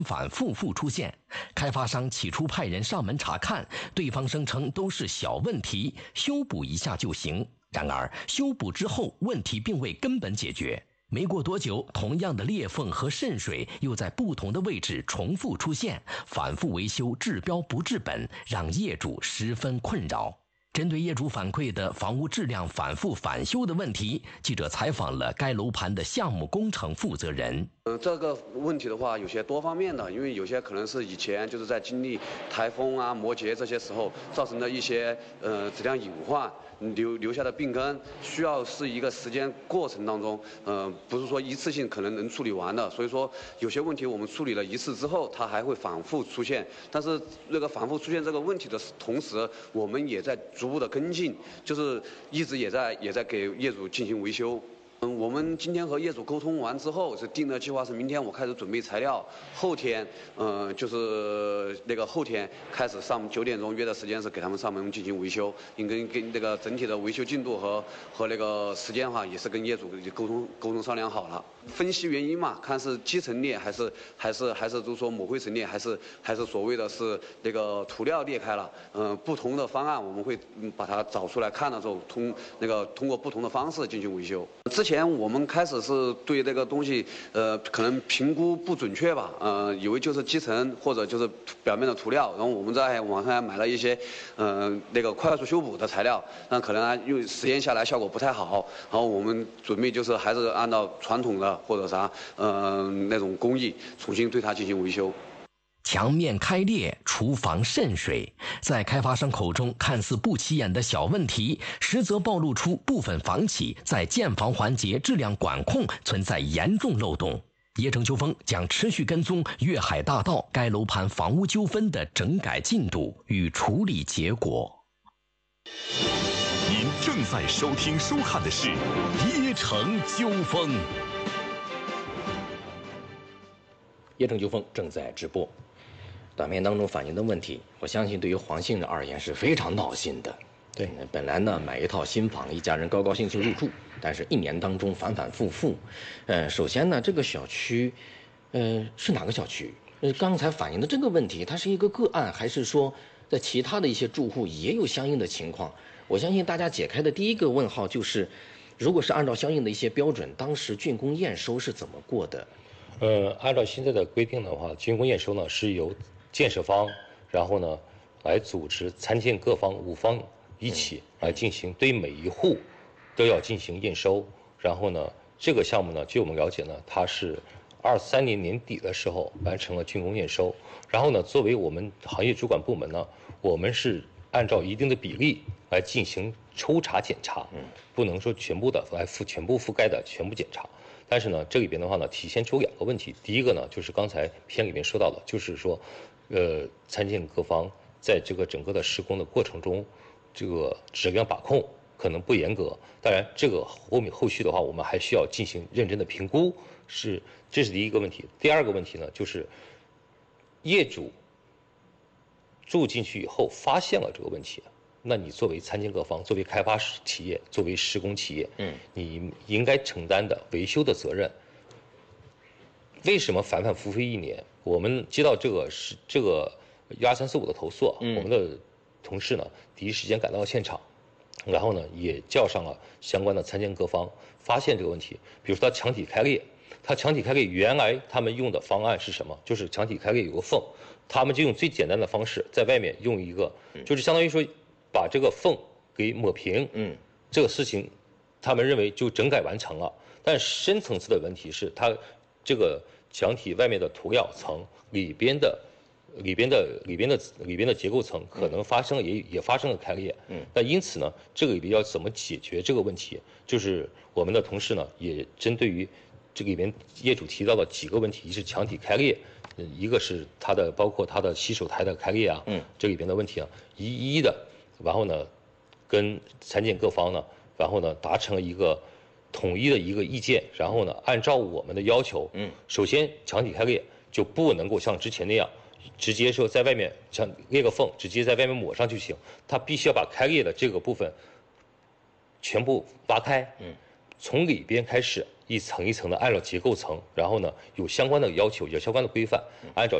反复出现。开发商起初派人上门查看，对方声称都是小问题，修补一下就行。然而修补之后，问题并未根本解决。没过多久，同样的裂缝和渗水又在不同的位置重复出现，反复维修治标不治本，让业主十分困扰。针对业主反馈的房屋质量反复返修的问题，记者采访了该楼盘的项目工程负责人。 这个问题的话，有些多方面的，因为有些可能是以前就是在经历台风啊、摩羯这些时候造成的一些质量隐患留下的病根，需要是一个时间过程当中，不是说一次性可能能处理完的。所以说有些问题我们处理了一次之后，它还会反复出现。但是那个反复出现这个问题的同时，我们也在逐步的跟进，就是一直也在给业主进行维修。我们今天和业主沟通完之后，是定的计划是明天我开始准备材料，后天，就是那个后天开始9点钟约的时间是给他们上门进行维修，跟那个整体的维修进度和那个时间哈，也是跟业主沟通商量好了。分析原因嘛，看是基层裂还是就是说抹灰层裂，还是所谓的是那个涂料裂开了。不同的方案我们会把它找出来看的时候，通过不同的方式进行维修。之前我们开始是对这个东西，可能评估不准确吧，以为就是基层或者就是表面的涂料，然后我们在网上买了一些，那个快速修补的材料，但可能用实验下来效果不太好，然后我们准备就是还是按照传统的或者啥，那种工艺重新对它进行维修。 墙面开裂、厨房渗水，在开发商口中看似不起眼的小问题，实则暴露出部分房企在建房环节质量管控存在严重漏洞。业城秋风将持续跟踪粤海大道该楼盘房屋纠纷的整改进度与处理结果。 您正在收听收看的是业城秋风。 业城秋风正在直播。短片当中反映的问题，我相信对于黄姓人而言是非常闹心的。对，本来呢买一套新房，一家人高高兴兴入住，但是1年当中反复。首先呢，这个小区，是哪个小区？刚才反映的这个问题，它是一个个案，还是说在其他的一些住户也有相应的情况？我相信大家解开的第一个问号就是，如果是按照相应的一些标准，当时竣工验收是怎么过的？ 按照现在的规定的话，竣工验收呢是由建设方，然后呢来组织参建各方5方一起来进行，对每一户都要进行验收。然后呢，这个项目呢，据我们了解呢，它是23年年底的时候完成了竣工验收。然后呢，作为我们行业主管部门呢，我们是按照一定的比例来进行抽查检查，不能说全部覆盖的全部检查。但是呢，这里边的话呢，体现出2个问题。第一个呢，就是刚才片里面说到的，就是说，参建各方在这个整个的施工的过程中，这个质量把控可能不严格。当然，这个后续的话，我们还需要进行认真的评估，这是第一个问题。第二个问题呢，就是业主住进去以后发现了这个问题，那你作为参建各方，作为开发企业，作为施工企业，你应该承担的维修的责任。为什么反复1年？我们接到这个12345的投诉，我们的同事呢第一时间赶到现场，然后呢也叫上了相关的参建各方，发现这个问题。比如说它墙体开裂，原来他们用的方案是什么？就是墙体开裂有个缝，他们就用最简单的方式，在外面用一个，就是相当于说把这个缝给抹平，这个事情他们认为就整改完成了。但深层次的问题是，它这个墙体外面的涂料层里边的结构层可能也发生了开裂，那因此呢，这个里边要怎么解决这个问题？就是我们的同事呢也针对于这里边业主提到的几个问题，一是墙体开裂，一个是包括它的洗手台的开裂啊，这里边的问题啊，一一的，然后呢，跟参建各方呢，然后呢达成了一个统一的一个意见，然后呢按照我们的要求，首先墙体开裂就不能够像之前那样，直接说在外面像裂个缝，直接在外面抹上就行，它必须要把开裂的这个部分全部挖开， 从里边开始一层一层的按照结构层，然后呢有相关的要求，有相关的规范，按照